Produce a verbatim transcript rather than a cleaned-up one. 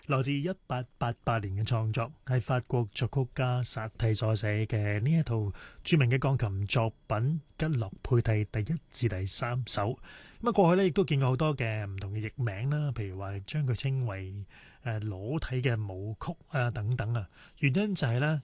來自一八八八年嘅創作，係法國作曲家薩蒂所寫嘅呢一套著名嘅鋼琴作品《吉洛佩蒂》第一至第三首。咁啊，過去咧亦都見過好多嘅唔同嘅譯名啦，譬如話將佢稱為誒裸體嘅舞曲啊等等啊。原因就係咧